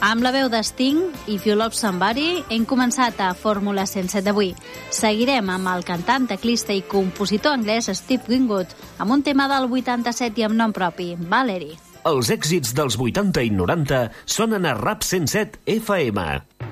Amb la veu de Sting i If You Love Somebody hem començat a Fórmula 107 d'avui. Seguirem amb el cantant, teclista i compositor anglès Steve Winwood amb un tema del 87 i amb nom propi, Valerie. Els èxits dels 80 i 90 sonen a Rap 107 FM.